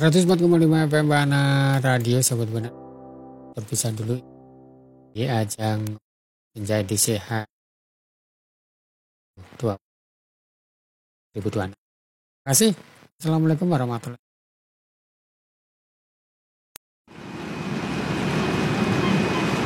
104,5 FM Bana Radio Sobat Bana. Terpisah dulu di ajang menjadi sehat 2026. Terima kasih. Assalamualaikum warahmatullahi wabarakatuh.